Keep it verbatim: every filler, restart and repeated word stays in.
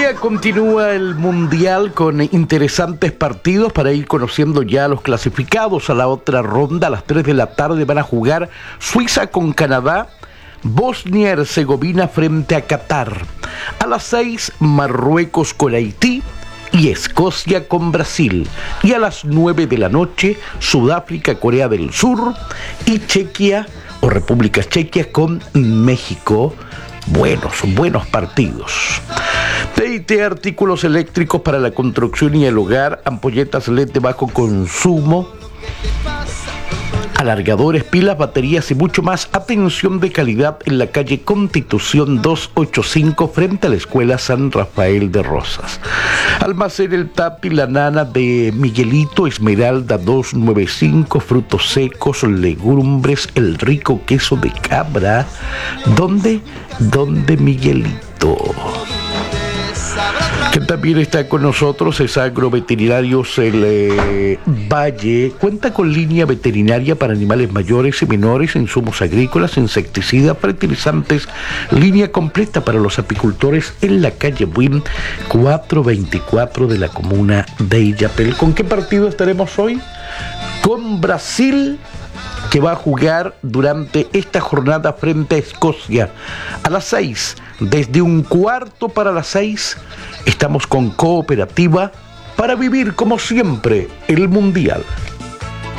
día continúa el Mundial con interesantes partidos para ir conociendo ya a los clasificados a la otra ronda. A las tres de la tarde van a jugar Suiza con Canadá, Bosnia y Herzegovina frente a Qatar. A las seis, Marruecos con Haití y Escocia con Brasil. Y a las nueve de la noche, Sudáfrica, Corea del Sur y Chequia o República Chequia con México. Buenos, buenos partidos. T I T, artículos eléctricos para la construcción y el hogar, ampolletas L E D de bajo consumo, alargadores, pilas, baterías y mucho más. Atención de calidad en la calle Constitución doscientos ochenta y cinco frente a la Escuela San Rafael de Rosas. Almacén El Tapi, la nana de Miguelito, Esmeralda doscientos noventa y cinco, frutos secos, legumbres, el rico queso de cabra. ¿Dónde? ¿Dónde Miguelito? Que también está con nosotros es Agroveterinarios El eh, Valle. Cuenta con línea veterinaria para animales mayores y menores, insumos agrícolas, insecticidas, fertilizantes, línea completa para los apicultores en la calle Buin cuatrocientos veinticuatro de la comuna de Illapel. ¿Con qué partido estaremos hoy? Con Brasil, que va a jugar durante esta jornada frente a Escocia. A las seis, desde un cuarto para las seis, estamos con Cooperativa para vivir como siempre el Mundial.